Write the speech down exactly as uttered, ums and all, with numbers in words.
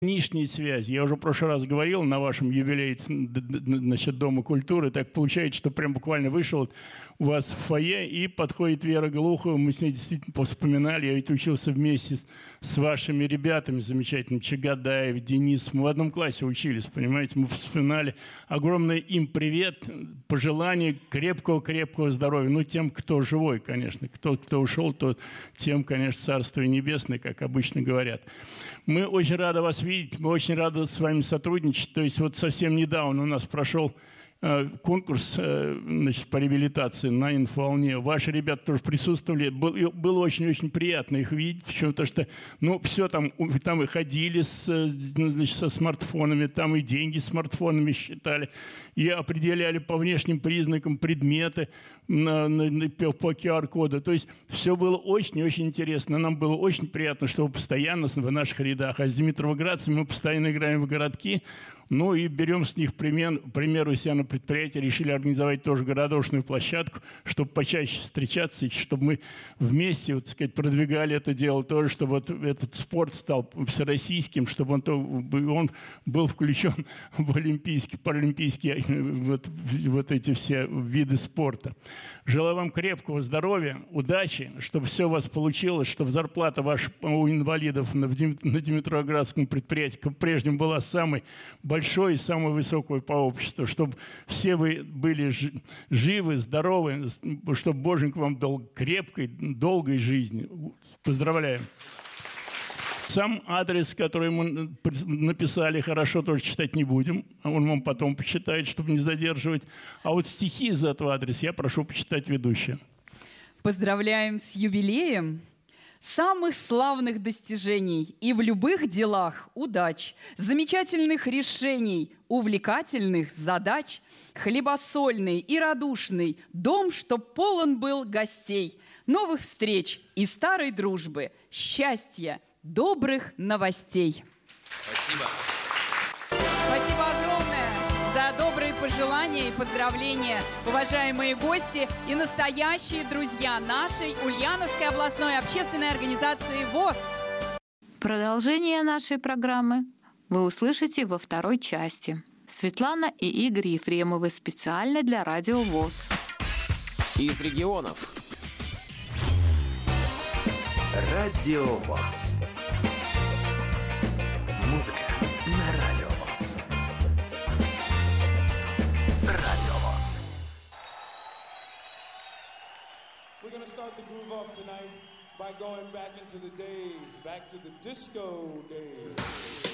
Нижние связи. Я уже в прошлый раз говорил на вашем юбилее, значит, Дома культуры. Так получается, что прям буквально вышел у вас в фойе, и подходит Вера Глухова. Мы с ней действительно вспоминали. Я ведь учился вместе с, с вашими ребятами замечательными. Чагадаев, Денис. Мы в одном классе учились, понимаете. Мы вспоминали. Огромный им привет, пожелание крепкого-крепкого здоровья. Ну, тем, кто живой, конечно. Кто, кто ушел, то тем, конечно, Царствие Небесное, как обычно говорят. Мы очень рады вас видеть, мы очень рады с вами сотрудничать. То есть вот совсем недавно у нас прошел э, конкурс э, значит, по реабилитации на инфоволне. Ваши ребята тоже присутствовали. Был, было очень-очень приятно их видеть, почему? Потому что ну, все там, там и ходили с, значит, со смартфонами, там и деньги смартфонами считали, и определяли по внешним признакам предметы на, на, на, по ку ар-коду. То есть все было очень-очень интересно. Нам было очень приятно, что вы постоянно в наших рядах. А с димитровградцами мы постоянно играем в городки, ну и берем с них пример, пример у себя на предприятии. Решили организовать тоже городошную площадку, чтобы почаще встречаться, и чтобы мы вместе, вот, так сказать, продвигали это дело тоже, чтобы вот этот спорт стал всероссийским, чтобы он, он был включен в олимпийские, паралимпийские вот, вот эти все виды спорта. Желаю вам крепкого здоровья, удачи, чтобы все у вас получилось, чтобы зарплата ваша у инвалидов на, на Димитровградском предприятии по-прежнему была самой большой и самой высокой по обществу, чтобы все вы были живы, здоровы, чтобы Боженька вам дал крепкой, долгой жизни. Поздравляем. Сам адрес, который мы написали, хорошо, тоже читать не будем. Он вам потом почитает, чтобы не задерживать. А вот стихи из этого адреса я прошу почитать ведущего. Поздравляем с юбилеем. Самых славных достижений и в любых делах удач, замечательных решений, увлекательных задач, хлебосольный и радушный дом, чтоб полон был гостей, новых встреч и старой дружбы, счастья, добрых новостей. Спасибо. Спасибо огромное за добрые пожелания и поздравления, уважаемые гости и настоящие друзья нашей Ульяновской областной общественной организации ВОС. Продолжение нашей программы вы услышите во второй части. Светлана и Игорь Ефремовы специально для Радио ВОС. Из регионов. Радио ВОС. Музыка на Радио ВОС. Радио ВОС. We're gonna start the groove off tonight by going back into the days, back to the disco days.